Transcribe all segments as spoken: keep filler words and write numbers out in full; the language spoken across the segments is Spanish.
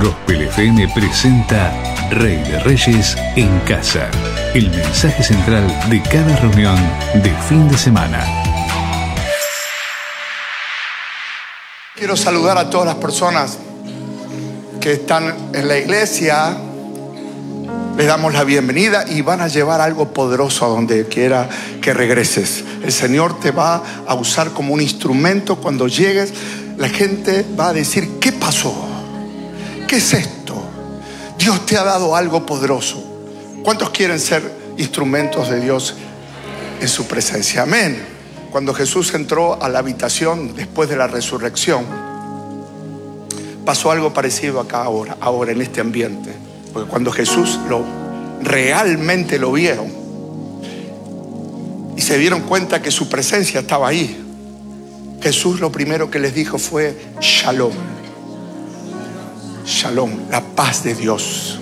Gospel F M presenta Rey de Reyes en Casa, el mensaje central de cada reunión de fin de semana. Quiero saludar a todas las personas que están en la iglesia. Les damos la bienvenida y van a llevar algo poderoso a donde quiera que regreses. El Señor te va a usar como un instrumento. Cuando llegues, la gente va a decir: ¿qué pasó? ¿Qué es esto? Dios te ha dado algo poderoso. ¿Cuántos quieren ser instrumentos de Dios en su presencia? Amén. Cuando Jesús entró a la habitación después de la resurrección, pasó algo parecido acá ahora, ahora en este ambiente. Porque cuando Jesús lo realmente lo vieron y se dieron cuenta que su presencia estaba ahí, Jesús lo primero que les dijo fue Shalom. Shalom, la paz de Dios.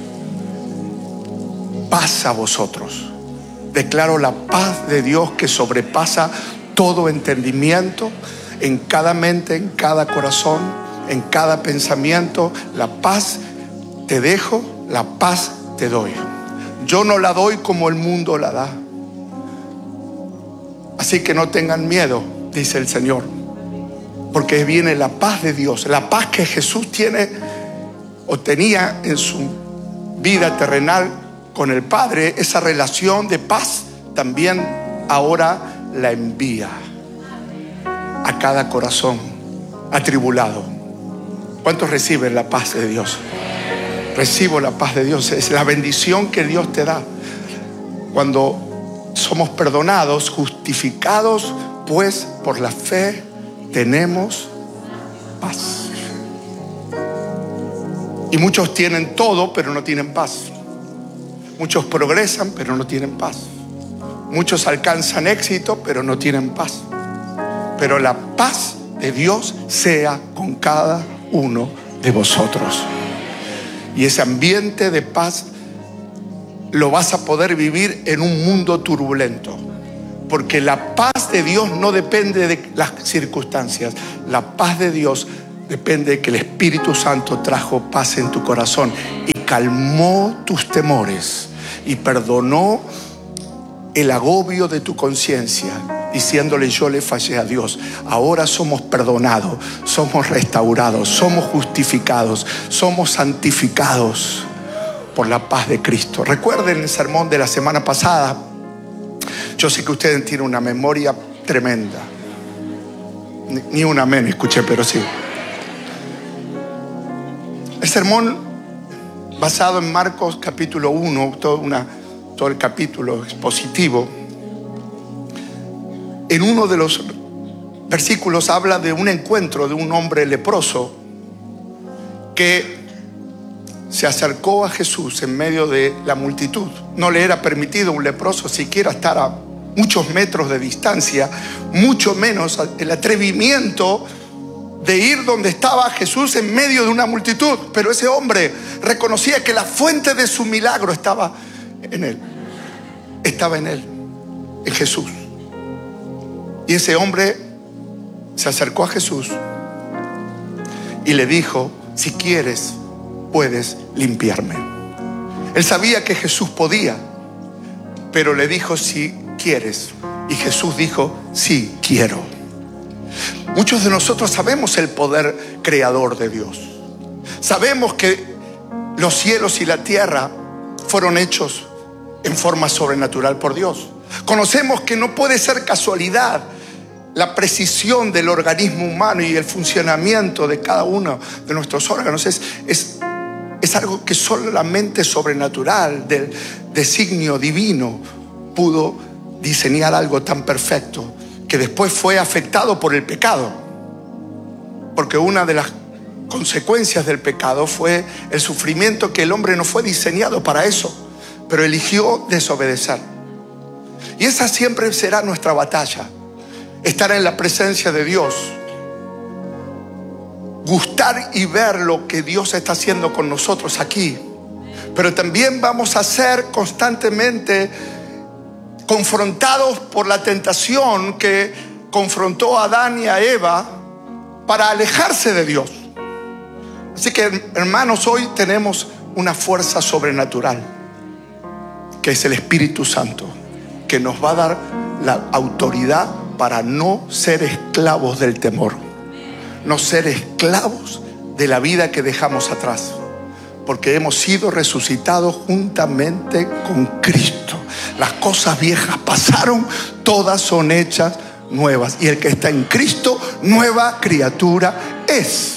Paz a vosotros. Declaro la paz de Dios que sobrepasa todo entendimiento, en cada mente, en cada corazón, en cada pensamiento. La paz te dejo, la paz te doy. Yo no la doy como el mundo la da. Así que no tengan miedo, dice el Señor, porque viene la paz de Dios, la paz que Jesús tiene o tenía en su vida terrenal con el Padre. Esa relación de paz también ahora la envía a cada corazón atribulado. ¿Cuántos reciben la paz de Dios? Recibo la paz de Dios. Es la bendición que Dios te da cuando somos perdonados, justificados, pues por la fe tenemos paz. Y muchos tienen todo, pero no tienen paz. Muchos progresan, pero no tienen paz. Muchos alcanzan éxito, pero no tienen paz. Pero la paz de Dios sea con cada uno de vosotros. Y ese ambiente de paz lo vas a poder vivir en un mundo turbulento. Porque la paz de Dios no depende de las circunstancias. La paz de Dios depende de que el Espíritu Santo trajo paz en tu corazón y calmó tus temores y perdonó el agobio de tu conciencia, diciéndole: yo le fallé a Dios. Ahora somos perdonados, somos restaurados, somos justificados, somos santificados por la paz de Cristo. Recuerden el sermón de la semana pasada. Yo sé que ustedes tienen una memoria tremenda. Ni, ni un amén escuché, pero sí. El sermón basado en Marcos capítulo uno, todo, una, todo el capítulo expositivo. En uno de los versículos habla de un encuentro de un hombre leproso que se acercó a Jesús en medio de la multitud. No le era permitido a un leproso siquiera estar a muchos metros de distancia, mucho menos el atrevimiento de ir donde estaba Jesús en medio de una multitud. Pero ese hombre reconocía que la fuente de su milagro estaba en él. Estaba en él, en Jesús. Y ese hombre se acercó a Jesús y le dijo: si quieres, puedes limpiarme. Él sabía que Jesús podía, pero le dijo: si quieres. Y Jesús dijo: sí, quiero. Muchos de nosotros sabemos el poder creador de Dios. Sabemos que los cielos y la tierra fueron hechos en forma sobrenatural por Dios. Conocemos que no puede ser casualidad la precisión del organismo humano y el funcionamiento de cada uno de nuestros órganos. Es, es, es algo que solamente sobrenatural, del designio divino, pudo diseñar algo tan perfecto, que después fue afectado por el pecado. Porque una de las consecuencias del pecado fue el sufrimiento, que el hombre no fue diseñado para eso, pero eligió desobedecer. Y esa siempre será nuestra batalla: estar en la presencia de Dios, gustar y ver lo que Dios está haciendo con nosotros aquí. Pero también vamos a ser constantemente confrontados por la tentación que confrontó a Adán y a Eva para alejarse de Dios. Así que, hermanos, hoy tenemos una fuerza sobrenatural, que es el Espíritu Santo, que nos va a dar la autoridad para no ser esclavos del temor, no ser esclavos de la vida que dejamos atrás, porque hemos sido resucitados juntamente con Cristo. Las cosas viejas pasaron, todas son hechas nuevas, y el que está en Cristo, nueva criatura es.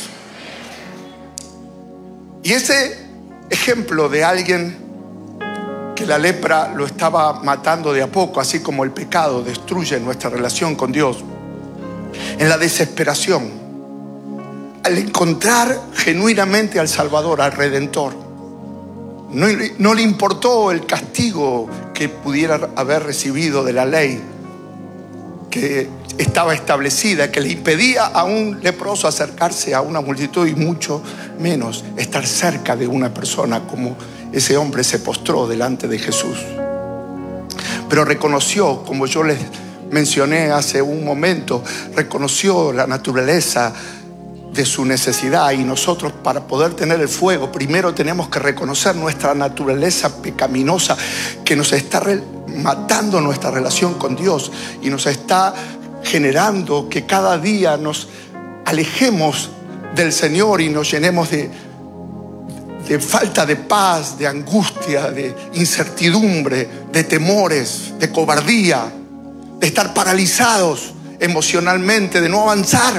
Y ese ejemplo de alguien que la lepra lo estaba matando de a poco, así como el pecado destruye nuestra relación con Dios, en la desesperación, al encontrar genuinamente al Salvador, al Redentor, no, no le importó el castigo que pudiera haber recibido de la ley que estaba establecida, que le impedía a un leproso acercarse a una multitud, y mucho menos estar cerca de una persona, como ese hombre se postró delante de Jesús. Pero reconoció, como yo les mencioné hace un momento, reconoció la naturaleza de su necesidad. Y nosotros, para poder tener el fuego, primero tenemos que reconocer nuestra naturaleza pecaminosa, que nos está re- matando nuestra relación con Dios, y nos está generando que cada día nos alejemos del Señor y nos llenemos de, de falta de paz, de angustia, de incertidumbre, de temores, de cobardía, de estar paralizados emocionalmente, de no avanzar.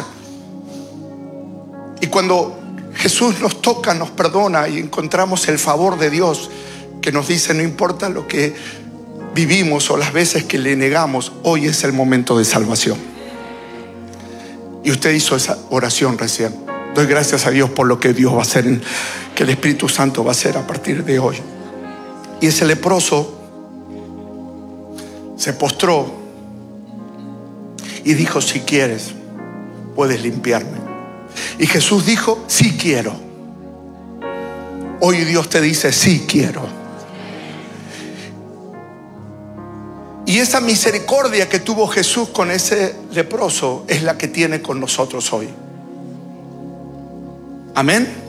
Y cuando Jesús nos toca, nos perdona y encontramos el favor de Dios, que nos dice: no importa lo que vivimos o las veces que le negamos, hoy es el momento de salvación. Y usted hizo esa oración recién. Doy gracias a Dios por lo que Dios va a hacer, que el Espíritu Santo va a hacer a partir de hoy. Y ese leproso se postró y dijo: si quieres, puedes limpiarme. Y Jesús dijo: sí quiero. Hoy Dios te dice: sí quiero. Y esa misericordia que tuvo Jesús con ese leproso es la que tiene con nosotros hoy. Amén.